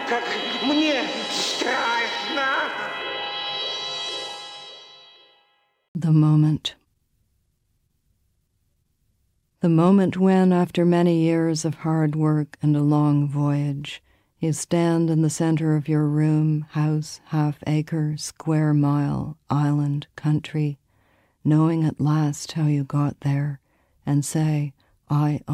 как мне страшно. The moment. The moment when, after many years of hard work and a long voyage, you stand in the center of your room, house, half-acre, square mile, island, country, knowing at last how you got there, and say, I